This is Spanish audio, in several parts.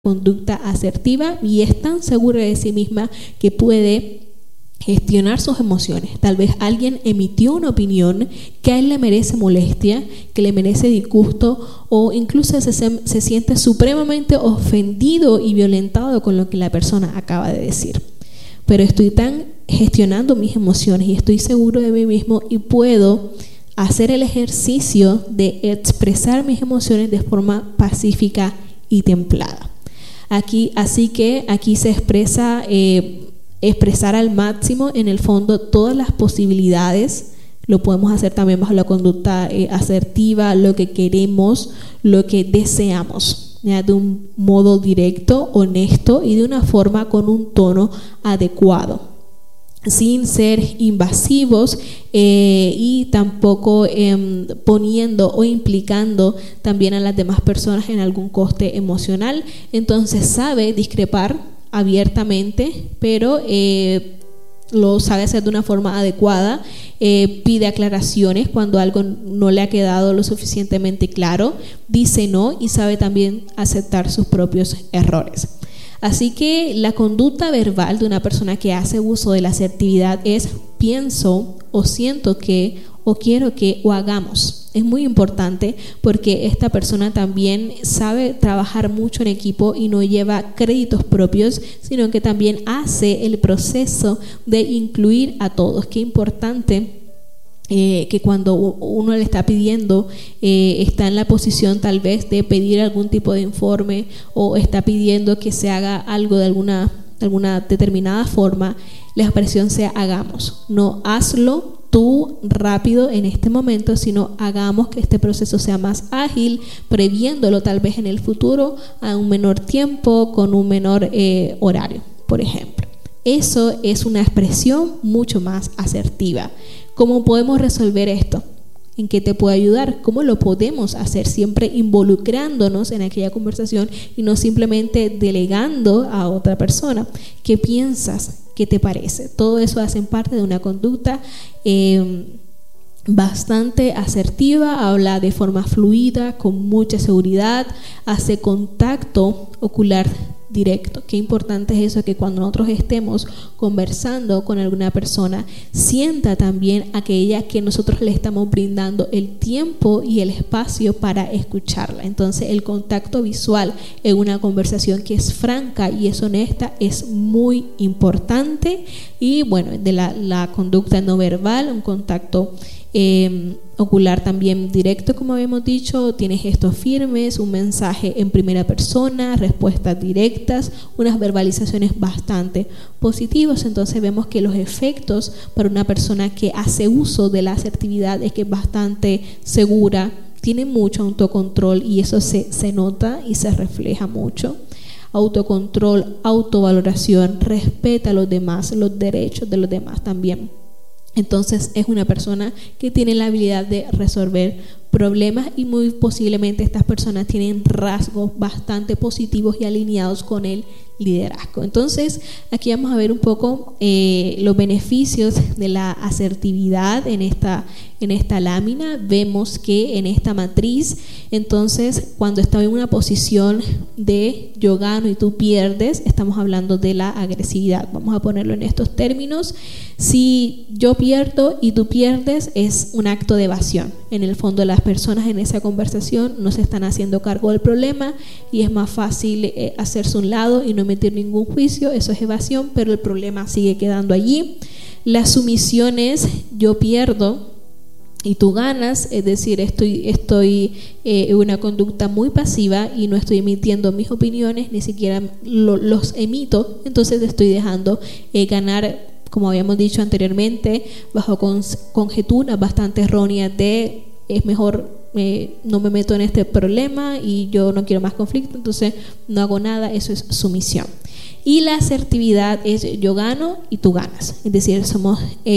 conducta asertiva y es tan segura de sí misma que puede gestionar sus emociones. Tal vez alguien emitió una opinión que a él le merece molestia, que le merece disgusto o incluso se siente supremamente ofendido y violentado con lo que la persona acaba de decir. Pero estoy tan gestionando mis emociones y estoy seguro de mí mismo y puedo hacer el ejercicio de expresar mis emociones de forma pacífica y templada. Así que aquí se expresa expresar al máximo en el fondo todas las posibilidades. Lo podemos hacer también bajo la conducta asertiva, lo que queremos, lo que deseamos, ¿ya? De un modo directo, honesto y de una forma con un tono adecuado, sin ser invasivos y tampoco poniendo o implicando también a las demás personas en algún coste emocional. Entonces sabe discrepar abiertamente, pero lo sabe hacer de una forma adecuada, pide aclaraciones cuando algo no le ha quedado lo suficientemente claro, dice no y sabe también aceptar sus propios errores. Así que la conducta verbal de una persona que hace uso de la asertividad es pienso o siento que o quiero que o hagamos. Es muy importante porque esta persona también sabe trabajar mucho en equipo y no lleva créditos propios, sino que también hace el proceso de incluir a todos. Qué importante que cuando uno le está pidiendo, está en la posición tal vez de pedir algún tipo de informe o está pidiendo que se haga algo de alguna determinada forma, la expresión sea hagamos, no hazlo tú rápido en este momento, sino hagamos que este proceso sea más ágil, previéndolo tal vez en el futuro a un menor tiempo, con un menor horario, por ejemplo. Eso es una expresión mucho más asertiva. ¿Cómo podemos resolver esto? ¿En qué te puede ayudar? ¿Cómo lo podemos hacer? Siempre involucrándonos en aquella conversación y no simplemente delegando a otra persona. ¿Qué piensas? ¿Qué te parece? Todo eso hace parte de una conducta bastante asertiva, habla de forma fluida, con mucha seguridad, hace contacto ocular directo. Qué importante es eso, que cuando nosotros estemos conversando con alguna persona, sienta también aquella que nosotros le estamos brindando el tiempo y el espacio para escucharla. Entonces el contacto visual en una conversación que es franca y es honesta es muy importante. Y bueno, de la conducta no verbal, un contacto ocular también directo, como habíamos dicho, tiene gestos firmes, un mensaje en primera persona, respuestas directas, unas verbalizaciones bastante positivas. Entonces vemos que los efectos para una persona que hace uso de la asertividad es que es bastante segura, tiene mucho autocontrol y eso se nota y se refleja mucho. Autocontrol, autovaloración, respeta a los demás, los derechos de los demás también. Entonces es una persona que tiene la habilidad de resolver problemas y muy posiblemente estas personas tienen rasgos bastante positivos y alineados con el liderazgo. Entonces aquí vamos a ver un poco los beneficios de la asertividad en esta lámina. Vemos que en esta matriz, entonces cuando estamos en una posición de yo gano y tú pierdes, estamos hablando de la agresividad. Vamos a ponerlo en estos términos. Si yo pierdo y tú pierdes, es un acto de evasión. En el fondo las personas en esa conversación no se están haciendo cargo del problema y es más fácil hacerse un lado y no emitir ningún juicio. Eso es evasión, pero el problema sigue quedando allí. La sumisión es yo pierdo y tú ganas, es decir, estoy en una conducta muy pasiva y no estoy emitiendo mis opiniones, ni siquiera los emito, entonces estoy dejando ganar, como habíamos dicho anteriormente, bajo conjeturas bastante erróneas de es mejor no me meto en este problema y yo no quiero más conflicto, entonces no hago nada. Eso es sumisión. Y la asertividad es yo gano y tú ganas, es decir, somos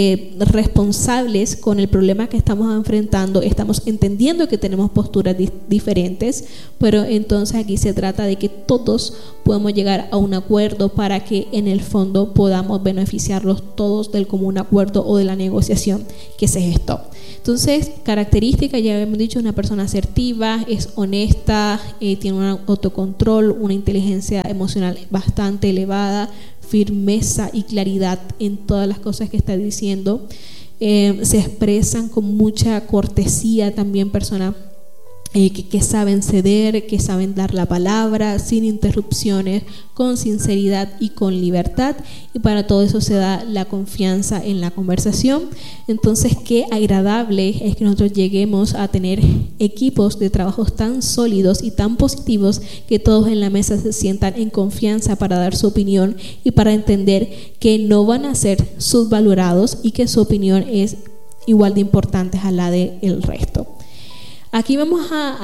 responsables con el problema que estamos enfrentando, estamos entendiendo que tenemos posturas diferentes, pero entonces aquí se trata de que todos podemos llegar a un acuerdo para que en el fondo podamos beneficiarlos todos del común acuerdo o de la negociación que se gestó. Entonces, características, ya hemos dicho, una persona asertiva, es honesta, tiene un autocontrol, una inteligencia emocional bastante elevada, firmeza y claridad en todas las cosas que está diciendo. Se expresan con mucha cortesía, también personas que saben ceder, que saben dar la palabra sin interrupciones, con sinceridad y con libertad, y para todo eso se da la confianza en la conversación. Entonces, qué agradable es que nosotros lleguemos a tener equipos de trabajos tan sólidos y tan positivos que todos en la mesa se sientan en confianza para dar su opinión y para entender que no van a ser subvalorados y que su opinión es igual de importante a la del resto. Aquí vamos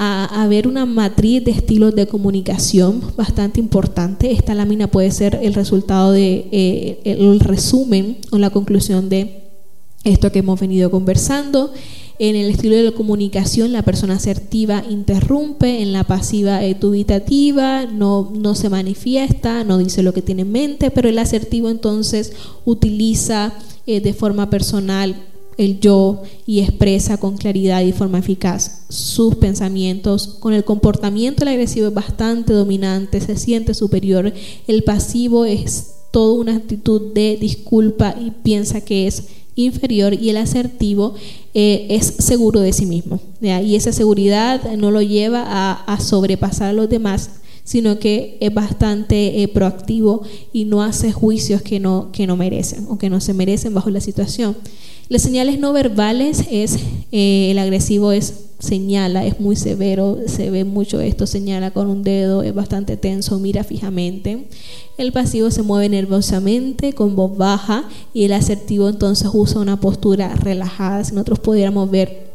a ver una matriz de estilos de comunicación bastante importante. Esta lámina puede ser el resultado de el resumen o la conclusión de esto que hemos venido conversando. En el estilo de la comunicación, la persona asertiva interrumpe, en la pasiva dubitativa, no se manifiesta, no dice lo que tiene en mente, pero el asertivo entonces utiliza de forma personal el yo y expresa con claridad y forma eficaz sus pensamientos. Con el comportamiento, el agresivo es bastante dominante, se siente superior. El pasivo es toda una actitud de disculpa y piensa que es inferior, y el asertivo es seguro de sí mismo, ¿ya? Y esa seguridad no lo lleva a sobrepasar a los demás, sino que es bastante proactivo y no hace juicios que no merecen o que no se merecen bajo la situación. Las señales no verbales es el agresivo señala, es muy severo, se ve mucho esto, señala con un dedo, es bastante tenso, mira fijamente. El pasivo se mueve nerviosamente, con voz baja, y el asertivo entonces usa una postura relajada. Si nosotros pudiéramos ver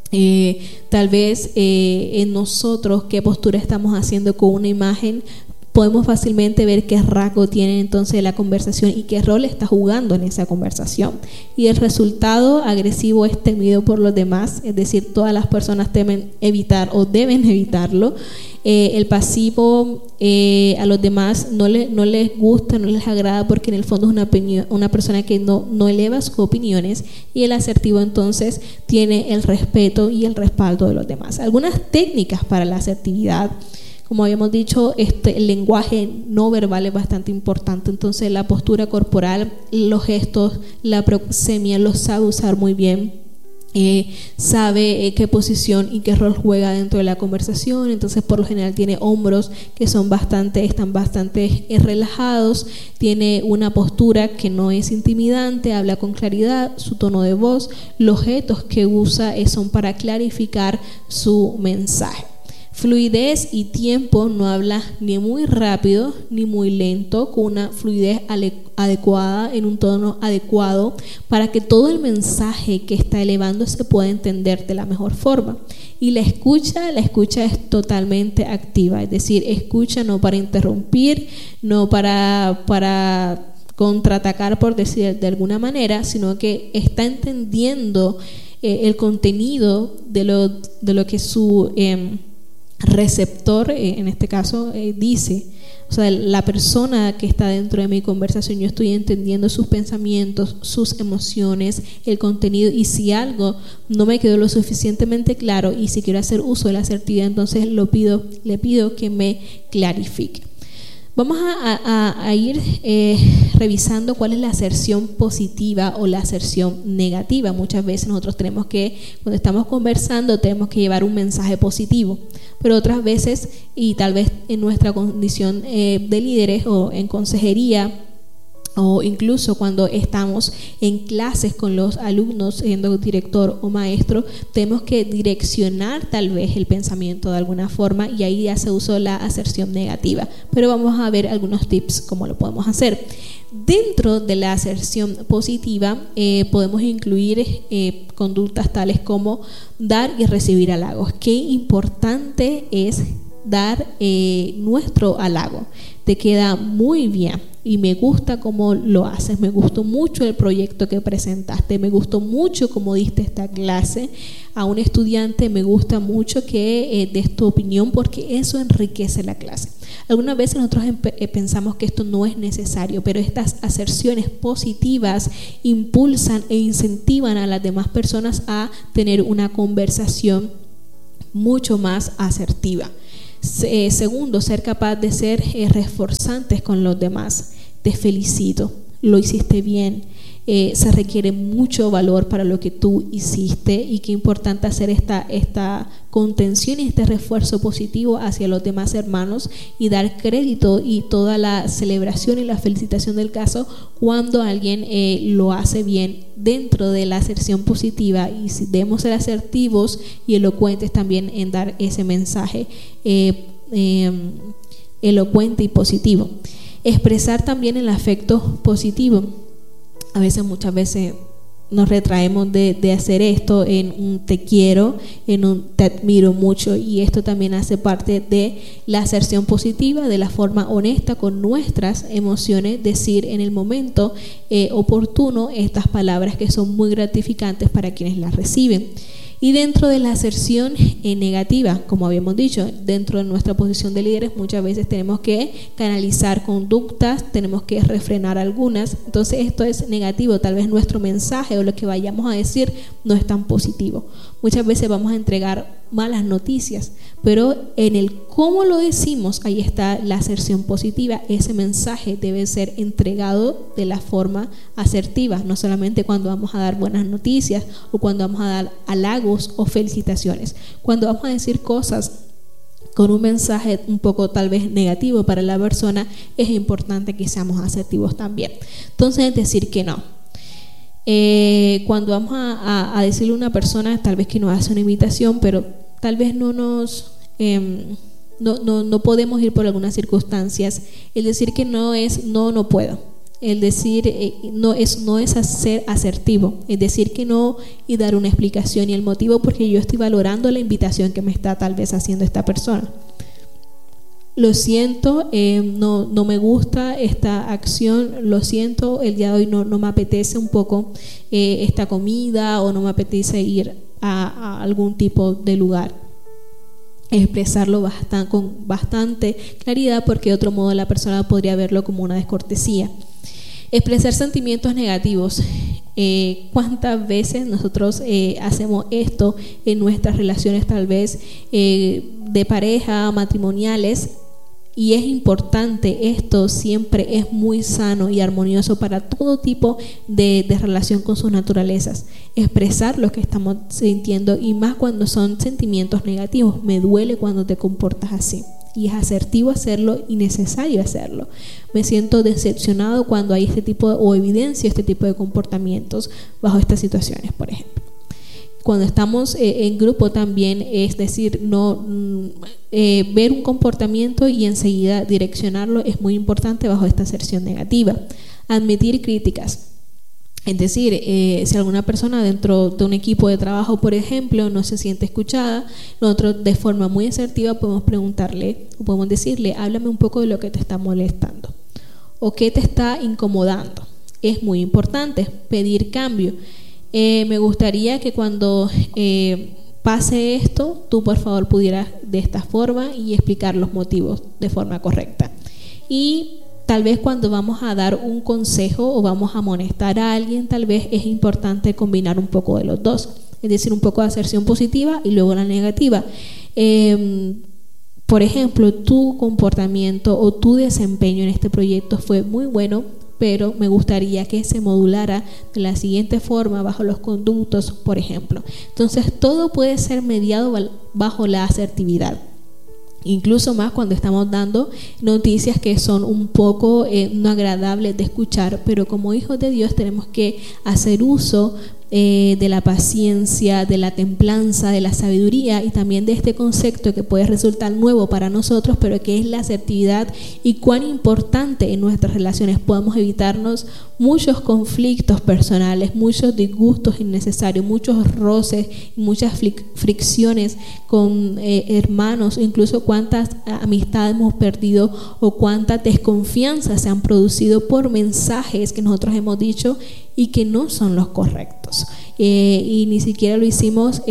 tal vez en nosotros qué postura estamos haciendo con una imagen, podemos fácilmente ver qué rasgo tiene entonces la conversación y qué rol está jugando en esa conversación. Y el resultado agresivo es temido por los demás, es decir, todas las personas temen evitar o deben evitarlo. El pasivo a los demás no les gusta, no les agrada, porque en el fondo es una persona que no eleva sus opiniones, y el asertivo entonces tiene el respeto y el respaldo de los demás. Algunas técnicas para la asertividad: como habíamos dicho, el lenguaje no verbal es bastante importante. Entonces, la postura corporal, los gestos, la proxemia los sabe usar muy bien. Sabe qué posición y qué rol juega dentro de la conversación. Entonces, por lo general tiene hombros que están bastante relajados, tiene una postura que no es intimidante, habla con claridad, su tono de voz, los gestos que usa son para clarificar su mensaje. Fluidez y tiempo: no habla ni muy rápido ni muy lento, con una fluidez adecuada, en un tono adecuado, para que todo el mensaje que está elevando se pueda entender de la mejor forma. Y la escucha es totalmente activa, es decir, escucha no para interrumpir, no para contraatacar, por decir de alguna manera, sino que está entendiendo el contenido de lo que su receptor, en este caso, dice. O sea, la persona que está dentro de mi conversación, yo estoy entendiendo sus pensamientos, sus emociones, el contenido, y si algo no me quedó lo suficientemente claro y si quiero hacer uso de la asertividad, entonces le pido que me clarifique. Vamos a ir revisando cuál es la aserción positiva o la aserción negativa. Muchas veces nosotros cuando estamos conversando, tenemos que llevar un mensaje positivo, pero otras veces, y tal vez en nuestra condición de líderes o en consejería, o incluso cuando estamos en clases con los alumnos, siendo director o maestro, tenemos que direccionar tal vez el pensamiento de alguna forma, y ahí ya se usó la aserción negativa. Pero vamos a ver algunos tips cómo lo podemos hacer. Dentro de la aserción positiva podemos incluir conductas tales como dar y recibir halagos. Qué importante es dar nuestro halago. Te queda muy bien y me gusta cómo lo haces, me gustó mucho el proyecto que presentaste, me gustó mucho cómo diste esta clase a un estudiante, me gusta mucho que des tu opinión porque eso enriquece la clase. Algunas veces nosotros pensamos que esto no es necesario, pero estas aserciones positivas impulsan e incentivan a las demás personas a tener una conversación mucho más asertiva. Segundo, ser capaz de ser reforzantes con los demás. Te felicito, lo hiciste bien. Se requiere mucho valor para lo que tú hiciste y qué importante hacer esta contención y este refuerzo positivo hacia los demás hermanos y dar crédito y toda la celebración y la felicitación del caso cuando alguien lo hace bien dentro de la aserción positiva, y si debemos ser asertivos y elocuentes también en dar ese mensaje elocuente y positivo. Expresar también el afecto positivo. Muchas veces nos retraemos de hacer esto en un te quiero, en un te admiro mucho, y esto también hace parte de la aserción positiva, de la forma honesta con nuestras emociones, decir en el momento oportuno estas palabras que son muy gratificantes para quienes las reciben. Y dentro de la aserción negativa, como habíamos dicho, dentro de nuestra posición de líderes muchas veces tenemos que canalizar conductas, tenemos que refrenar algunas. Entonces esto es negativo, tal vez nuestro mensaje o lo que vayamos a decir no es tan positivo. Muchas veces vamos a entregar malas noticias, pero en el cómo lo decimos, ahí está la aserción positiva. Ese mensaje debe ser entregado de la forma asertiva, no solamente cuando vamos a dar buenas noticias o cuando vamos a dar halagos o felicitaciones. Cuando vamos a decir cosas con un mensaje un poco tal vez negativo para la persona, es importante que seamos asertivos también. Entonces, decir que no. Cuando vamos a decirle a una persona tal vez que nos hace una invitación, pero tal vez no podemos ir por algunas circunstancias, el decir que no es no puedo. El decir no es ser asertivo, es decir que no y dar una explicación y el motivo porque yo estoy valorando la invitación que me está tal vez haciendo esta persona. Lo siento, no me gusta esta acción, lo siento, el día de hoy no me apetece un poco esta comida, o no me apetece ir a algún tipo de lugar. Expresarlo con bastante claridad, porque de otro modo la persona podría verlo como una descortesía. Expresar sentimientos negativos. ¿Cuántas veces nosotros hacemos esto en nuestras relaciones tal vez de pareja, matrimoniales? Y es importante, esto siempre es muy sano y armonioso para todo tipo de relación con sus naturalezas. Expresar lo que estamos sintiendo, y más cuando son sentimientos negativos. Me duele cuando te comportas así. Y es asertivo hacerlo y necesario hacerlo. Me siento decepcionado cuando hay este tipo o evidencio este tipo de comportamientos bajo estas situaciones, por ejemplo. Cuando estamos en grupo también, es decir, ver un comportamiento y enseguida direccionarlo es muy importante bajo esta aserción negativa. Admitir críticas. Es decir, si alguna persona dentro de un equipo de trabajo, por ejemplo, no se siente escuchada, nosotros de forma muy asertiva podemos preguntarle o podemos decirle: háblame un poco de lo que te está molestando o qué te está incomodando. Es muy importante pedir cambio. Me gustaría que cuando pase esto, tú por favor pudieras de esta forma, y explicar los motivos de forma correcta. Y tal vez cuando vamos a dar un consejo o vamos a amonestar a alguien, tal vez es importante combinar un poco de los dos, es decir, un poco de aserción positiva y luego la negativa. Por ejemplo, tu comportamiento o tu desempeño en este proyecto fue muy bueno, pero me gustaría que se modulara de la siguiente forma bajo los conductos, por ejemplo. Entonces, todo puede ser mediado bajo la asertividad. Incluso más cuando estamos dando noticias que son un poco no agradables de escuchar, pero como hijos de Dios tenemos que hacer uso de la paciencia, de la templanza, de la sabiduría, y también de este concepto que puede resultar nuevo para nosotros, pero que es la asertividad, y cuán importante en nuestras relaciones. Podemos evitarnos muchos conflictos personales, muchos disgustos innecesarios, muchos roces, muchas fricciones con hermanos, incluso cuántas amistades hemos perdido o cuánta desconfianza se han producido por mensajes que nosotros hemos dicho y que no son los correctos. Y ni siquiera lo hicimos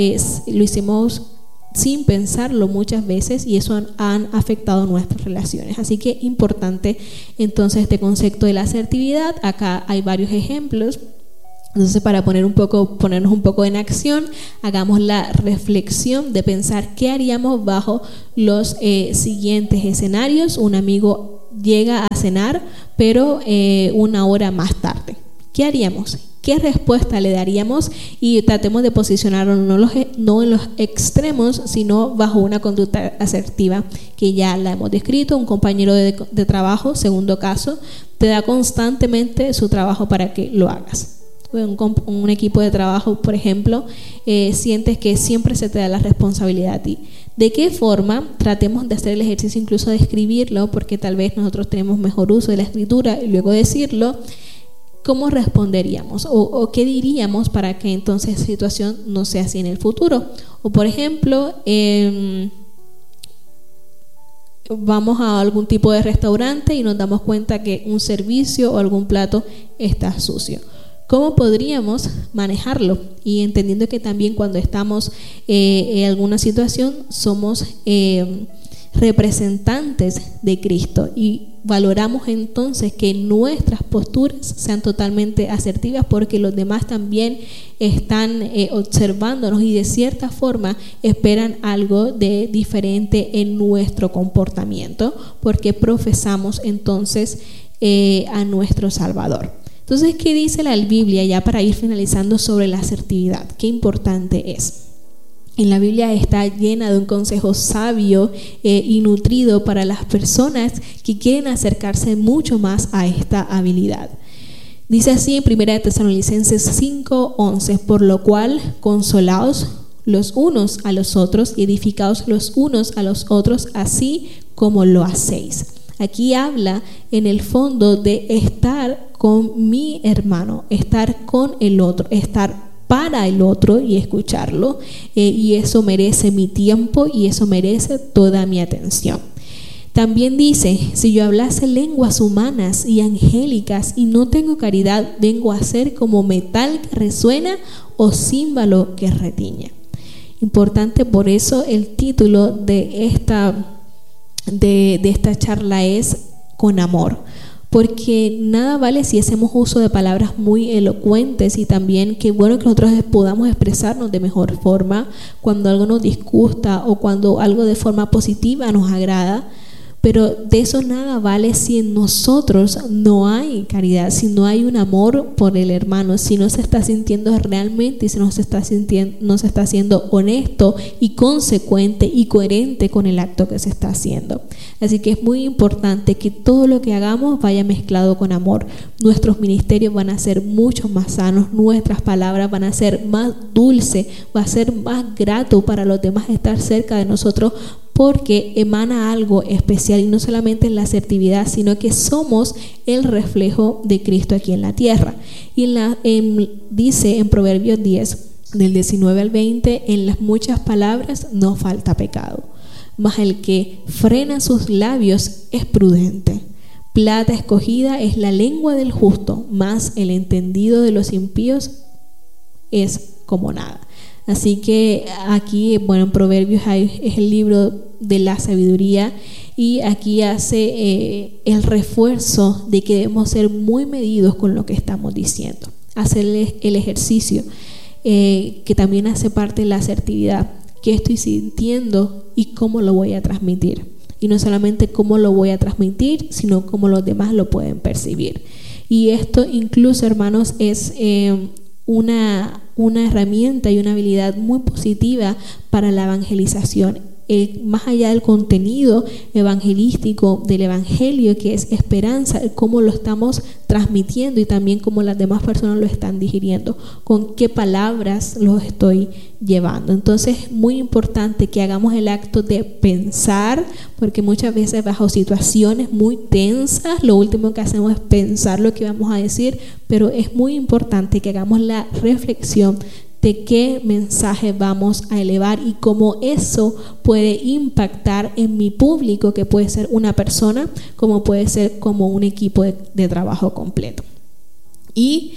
sin pensarlo muchas veces, y eso han afectado nuestras relaciones. Así que importante entonces este concepto de la asertividad. Acá hay varios ejemplos. Entonces, para ponernos un poco en acción, hagamos la reflexión de pensar qué haríamos bajo los siguientes escenarios. Un amigo llega a cenar, pero 1 hora más tarde. ¿Qué haríamos? ¿Qué respuesta le daríamos? Y tratemos de posicionarnos no en los extremos, sino bajo una conducta asertiva, que ya la hemos descrito. Un compañero de trabajo, segundo caso, te da constantemente su trabajo para que lo hagas. Un equipo de trabajo, por ejemplo, sientes que siempre se te da la responsabilidad a ti. ¿De qué forma? Tratemos de hacer el ejercicio incluso de escribirlo, porque tal vez nosotros tenemos mejor uso de la escritura y luego decirlo. ¿Cómo responderíamos? ¿O qué diríamos para que entonces esa situación no sea así en el futuro? O por ejemplo, vamos a algún tipo de restaurante y nos damos cuenta que un servicio o algún plato está sucio. ¿Cómo podríamos manejarlo? Y entendiendo que también cuando estamos en alguna situación somos representantes de Cristo, y valoramos entonces que nuestras posturas sean totalmente asertivas, porque los demás también están observándonos y de cierta forma esperan algo de diferente en nuestro comportamiento, porque profesamos entonces a nuestro Salvador. Entonces, ¿qué dice la Biblia ya para ir finalizando sobre la asertividad? Qué importante es. En la Biblia está llena de un consejo sabio y nutrido para las personas que quieren acercarse mucho más a esta habilidad. Dice así en 1 Tesalonicenses 5:11: por lo cual consolaos los unos a los otros y edificaos los unos a los otros, así como lo hacéis. Aquí habla en el fondo de estar con mi hermano, estar con el otro, estar para el otro y escucharlo, y eso merece mi tiempo y eso merece toda mi atención. También dice: si yo hablase lenguas humanas y angélicas y no tengo caridad, vengo a ser como metal que resuena o címbalo que retiña. Importante, por eso el título de esta charla es Con amor, porque nada vale si hacemos uso de palabras muy elocuentes, y también qué bueno que nosotros podamos expresarnos de mejor forma cuando algo nos disgusta o cuando algo de forma positiva nos agrada, pero de eso nada vale si en nosotros no hay caridad, si no hay un amor por el hermano, si no se está sintiendo realmente y si no se está siendo honesto y consecuente y coherente con el acto que se está haciendo. Así que es muy importante que todo lo que hagamos vaya mezclado con amor. Nuestros ministerios van a ser mucho más sanos, nuestras palabras van a ser más dulces, va a ser más grato para los demás estar cerca de nosotros, porque emana algo especial, y no solamente en la asertividad, sino que somos el reflejo de Cristo aquí en la tierra. Y dice en Proverbios 10, del 19 al 20: en las muchas palabras no falta pecado, mas el que frena sus labios es prudente. Plata escogida es la lengua del justo, mas el entendido de los impíos es como nada. Así que aquí, en Proverbios es el libro de la sabiduría, y aquí hace el refuerzo de que debemos ser muy medidos con lo que estamos diciendo. Hacer el ejercicio, que también hace parte de la asertividad. ¿Qué estoy sintiendo y cómo lo voy a transmitir? Y no solamente cómo lo voy a transmitir, sino cómo los demás lo pueden percibir. Y esto incluso, hermanos, es una herramienta y una habilidad muy positiva para la evangelización. Más allá del contenido evangelístico del evangelio, que es esperanza, cómo lo estamos transmitiendo y también cómo las demás personas lo están digiriendo, con qué palabras los estoy llevando. Entonces es muy importante que hagamos el acto de pensar, porque muchas veces bajo situaciones muy tensas lo último que hacemos es pensar lo que vamos a decir, pero es muy importante que hagamos la reflexión de qué mensaje vamos a elevar y cómo eso puede impactar en mi público, que puede ser una persona, como puede ser como un equipo de trabajo completo. Y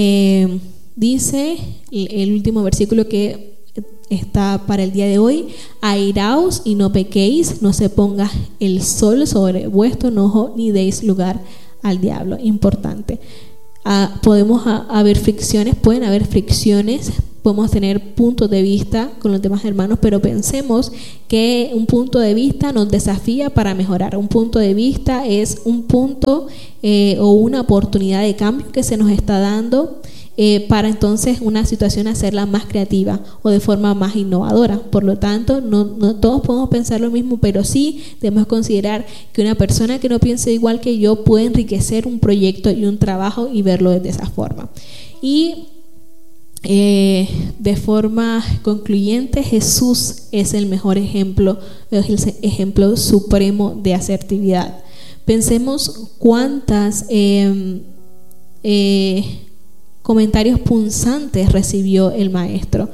dice el último versículo que está para el día de hoy: airaos y no pequéis, no se ponga el sol sobre vuestro enojo, ni deis lugar al diablo. Importante. Pueden haber fricciones, podemos tener puntos de vista con los demás hermanos, pero pensemos que un punto de vista nos desafía para mejorar. Un punto de vista es un punto o una oportunidad de cambio que se nos está dando para entonces una situación hacerla más creativa o de forma más innovadora. Por lo tanto, no todos podemos pensar lo mismo, pero sí debemos considerar que una persona que no piense igual que yo puede enriquecer un proyecto y un trabajo y verlo de esa forma. Y de forma concluyente, Jesús es el mejor ejemplo, es el ejemplo supremo de asertividad. Pensemos cuántas comentarios punzantes recibió el maestro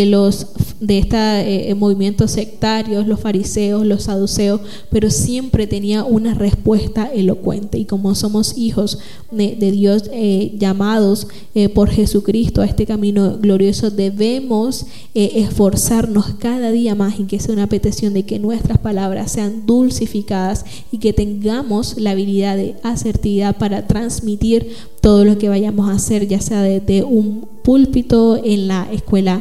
de estos movimientos sectarios, los fariseos, los saduceos, pero siempre tenía una respuesta elocuente. Y como somos hijos de Dios, llamados por Jesucristo a este camino glorioso, debemos esforzarnos cada día más, y que sea una petición de que nuestras palabras sean dulcificadas y que tengamos la habilidad de asertividad para transmitir todo lo que vayamos a hacer, ya sea desde un púlpito, en la escuela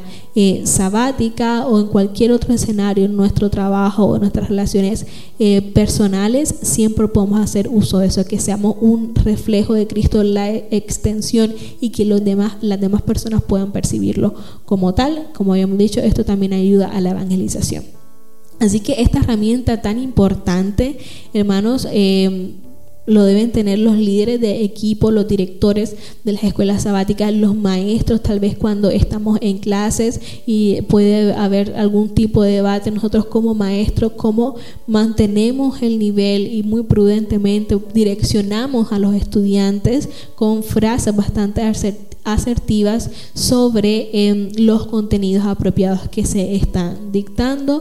sabática o en cualquier otro escenario, en nuestro trabajo o en nuestras relaciones personales. Siempre podemos hacer uso de eso, que seamos un reflejo de Cristo, la extensión, y que las demás personas puedan percibirlo como tal. Como habíamos dicho, esto también ayuda a la evangelización. Así que esta herramienta tan importante, hermanos, lo deben tener los líderes de equipo, los directores de las escuelas sabáticas, los maestros. Tal vez cuando estamos en clases y puede haber algún tipo de debate, nosotros como maestros, cómo mantenemos el nivel y muy prudentemente direccionamos a los estudiantes con frases bastante asertivas sobre los contenidos apropiados que se están dictando.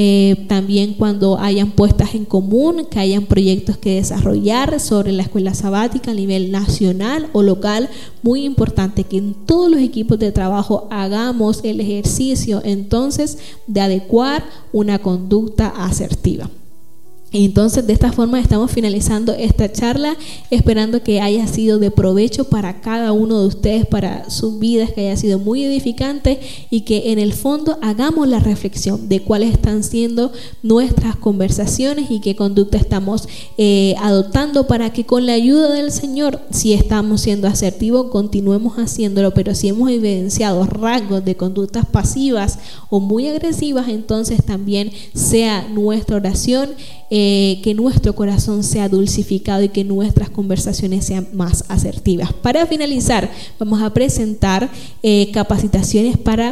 También cuando hayan puestas en común, que hayan proyectos que desarrollar sobre la escuela sabática a nivel nacional o local. Muy importante que en todos los equipos de trabajo hagamos el ejercicio entonces de adecuar una conducta asertiva. Entonces, de esta forma estamos finalizando esta charla, esperando que haya sido de provecho para cada uno de ustedes, para sus vidas, que haya sido muy edificante, y que en el fondo hagamos la reflexión de cuáles están siendo nuestras conversaciones y qué conducta estamos adoptando, para que con la ayuda del Señor, si estamos siendo asertivos, continuemos haciéndolo. Pero si hemos evidenciado rasgos de conductas pasivas o muy agresivas, entonces también sea nuestra oración que nuestro corazón sea dulcificado y que nuestras conversaciones sean más asertivas. Para finalizar, vamos a presentar capacitaciones para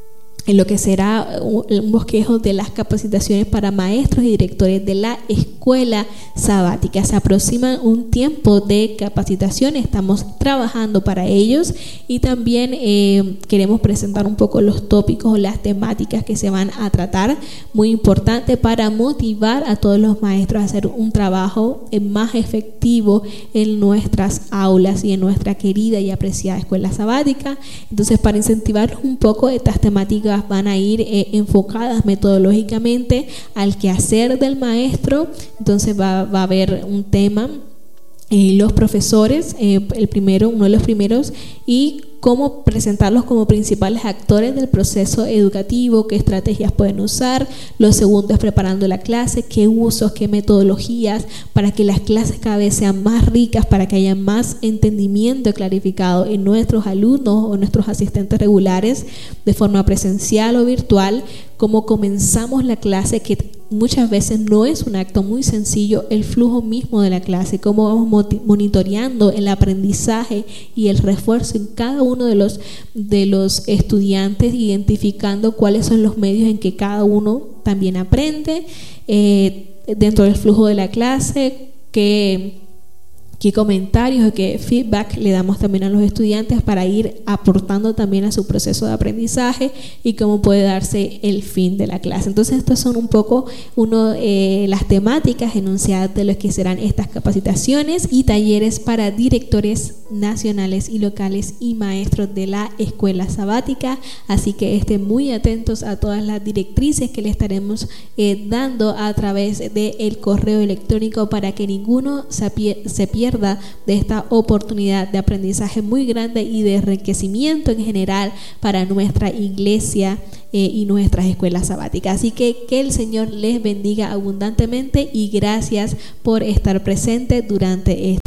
lo que será un bosquejo de las capacitaciones para maestros y directores de la escuela sabática. Se aproxima un tiempo de capacitación, estamos trabajando para ellos, y también queremos presentar un poco los tópicos o las temáticas que se van a tratar, muy importante para motivar a todos los maestros a hacer un trabajo más efectivo en nuestras aulas y en nuestra querida y apreciada escuela sabática. Entonces, para incentivarlos un poco, estas temáticas van a ir enfocadas metodológicamente al quehacer del maestro. Entonces va a haber un tema, los profesores, uno de los primeros, y cómo presentarlos como principales actores del proceso educativo, qué estrategias pueden usar. Lo segundo es preparando la clase, qué usos, qué metodologías, para que las clases cada vez sean más ricas, para que haya más entendimiento clarificado en nuestros alumnos o nuestros asistentes regulares, de forma presencial o virtual. Cómo comenzamos la clase, que muchas veces no es un acto muy sencillo, el flujo mismo de la clase, cómo vamos monitoreando el aprendizaje y el refuerzo en cada uno de los estudiantes, identificando cuáles son los medios en que cada uno también aprende dentro del flujo de la clase, qué qué comentarios o qué feedback le damos también a los estudiantes para ir aportando también a su proceso de aprendizaje y cómo puede darse el fin de la clase. Entonces estas son un poco las temáticas enunciadas de lo que serán estas capacitaciones y talleres para directores nacionales y locales y maestros de la escuela sabática, así que estén muy atentos a todas las directrices que le estaremos dando a través del correo electrónico para que ninguno se pierda de esta oportunidad de aprendizaje muy grande y de enriquecimiento en general para nuestra iglesia y nuestras escuelas sabáticas. Así que el Señor les bendiga abundantemente y gracias por estar presente durante